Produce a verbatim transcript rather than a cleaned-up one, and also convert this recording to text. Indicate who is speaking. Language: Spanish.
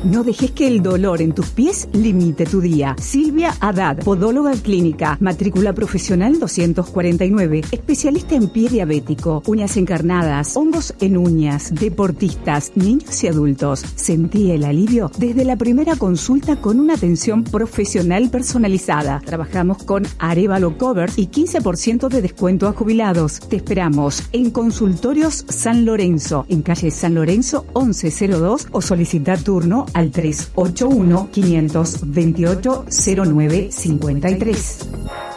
Speaker 1: No dejes que el dolor en tus pies limite tu día. Silvia Haddad, podóloga clínica, matrícula profesional doscientos cuarenta y nueve, especialista en pie diabético, uñas encarnadas, hongos en uñas, deportistas, niños y adultos. Sentí el alivio desde la primera consulta con una atención profesional personalizada. Trabajamos con Arévalo Cover y quince por ciento de descuento a jubilados. Te esperamos en Consultorios San Lorenzo, en calle San Lorenzo once cero dos, o solicita turno al tres ocho uno, cinco dos ocho, cero nueve cinco tres.